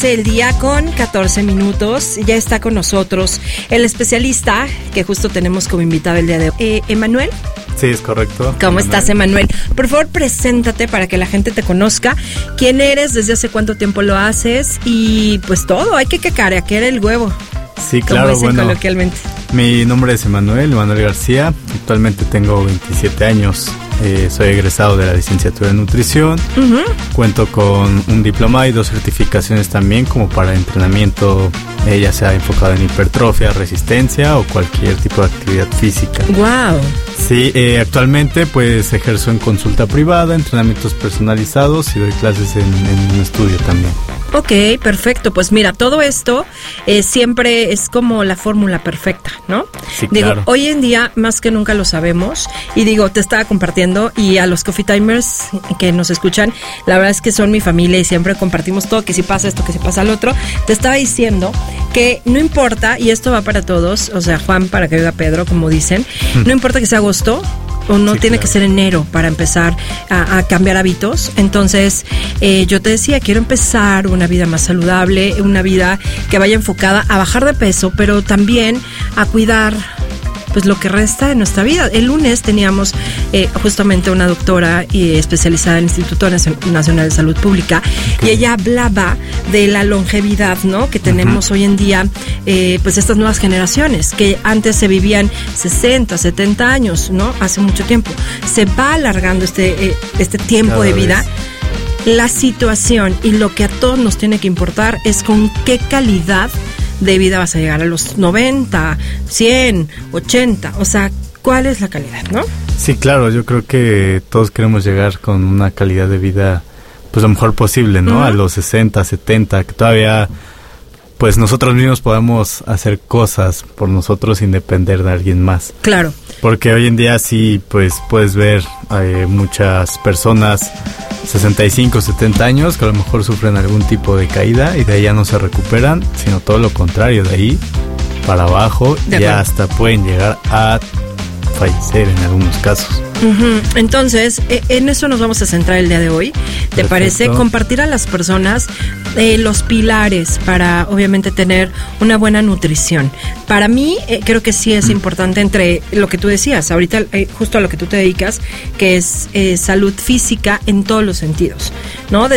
El día con 14 minutos, ya está con nosotros el especialista que justo tenemos como invitado el día de hoy, Emanuel. Sí, es correcto. ¿Cómo estás, Emanuel? Por favor, preséntate para que la gente te conozca. ¿Quién eres? ¿Desde hace cuánto tiempo lo haces? Y pues todo, hay que cacarear el huevo. Sí, claro, como dicen bueno, coloquialmente. Mi nombre es Emanuel García. Actualmente tengo 27 años. Soy egresado de la licenciatura en nutrición. Uh-huh. Cuento con un diploma y 2 certificaciones también como para entrenamiento, ya sea enfocado en hipertrofia, resistencia o cualquier tipo de actividad física. Wow. Sí, actualmente pues ejerzo en consulta privada, entrenamientos personalizados y doy clases en un estudio también. Ok, perfecto. Pues mira, todo esto siempre es como la fórmula perfecta, ¿no? Sí, digo, claro. Hoy en día más que nunca lo sabemos y digo, te estaba compartiendo y a los Coffee Timers que nos escuchan, la verdad es que son mi familia y siempre compartimos todo, que si pasa esto, que si pasa lo otro. Te estaba diciendo que no importa, y esto va para todos, o sea, Juan para que oiga Pedro, como dicen, no importa que sea agosto, o no, sí, tiene que ser enero para empezar a cambiar hábitos. Entonces, yo te decía, quiero empezar una vida más saludable, una vida que vaya enfocada a bajar de peso, pero también a cuidar pues lo que resta de nuestra vida. El lunes teníamos justamente una doctora especializada en el Instituto Nacional de Salud Pública, okay, y ella hablaba de la longevidad, ¿no? Que tenemos hoy en día, pues estas nuevas generaciones, que antes se vivían 60, 70 años, ¿no? Hace mucho tiempo. Se va alargando este tiempo cada de vida. Vez. La situación y lo que a todos nos tiene que importar es con qué calidad de vida vas a llegar a los 90, 100, 80, o sea, ¿cuál es la calidad, no? Sí, claro, yo creo que todos queremos llegar con una calidad de vida pues lo mejor posible, ¿no? Uh-huh. A los 60, 70, que todavía pues nosotros mismos podamos hacer cosas por nosotros sin depender de alguien más. Claro. Porque hoy en día sí, pues puedes ver muchas personas 65, 70 años que a lo mejor sufren algún tipo de caída y de ahí ya no se recuperan, sino todo lo contrario, de ahí para abajo ya hasta pueden llegar a fallecer en algunos casos. Uh-huh. Entonces, en eso nos vamos a centrar el día de hoy. ¿Te parece? Compartir a las personas los pilares para, obviamente, tener una buena nutrición. Para mí, creo que sí es importante entre lo que tú decías, ahorita justo a lo que tú te dedicas, que es salud física en todos los sentidos, ¿no?